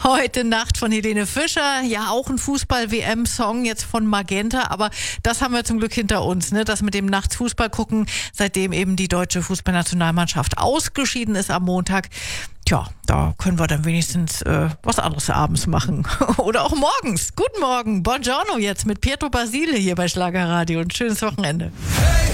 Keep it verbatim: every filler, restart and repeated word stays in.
Heute Nacht von Helene Fischer. Ja, auch ein Fußball-W M-Song jetzt von Magenta. Aber das haben wir zum Glück hinter uns, ne? Das mit dem Nachts-Fußball gucken, seitdem eben die deutsche Fußballnationalmannschaft ausgeschieden ist am Montag. Tja, da können wir dann wenigstens äh, was anderes abends machen. Oder auch morgens. Guten Morgen. Buongiorno jetzt mit Pietro Basile hier bei Schlagerradio. Und schönes Wochenende.